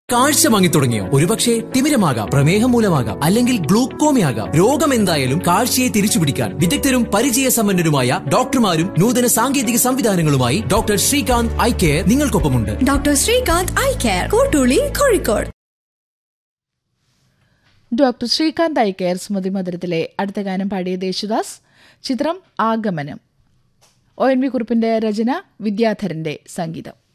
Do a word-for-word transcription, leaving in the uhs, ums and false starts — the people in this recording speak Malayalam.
കാഴ്ച വാങ്ങി തുടങ്ങിയോ? ഒരുപക്ഷെ തിമിരമാകാം, പ്രമേഹം മൂലമാകാം, അല്ലെങ്കിൽ ഗ്ലൂക്കോമയാകാം. രോഗം എന്തായാലും കാഴ്ചയെ തിരിച്ചുപിടിക്കാൻ വിദഗ്ധരും പരിചയസമ്പന്നരുമായ ഡോക്ടർമാരും നൂതന സാങ്കേതിക സംവിധാനങ്ങളുമായി doctor Srikanth eye care നിങ്ങൾക്കൊപ്പമുണ്ട്. Doctor Srikanth eye care, Kottooli, Kozhikode. Doctor Srikanth eye care സ്മൃതി മധുരത്തിലെ അടുത്ത ഗാനം പാടിയ യേശുദാസ്. ചിത്രം ആഗമനം. ഒ എൻ വി കുറുപ്പിന്റെ രചന, വിദ്യാധരന്റെ സംഗീതം.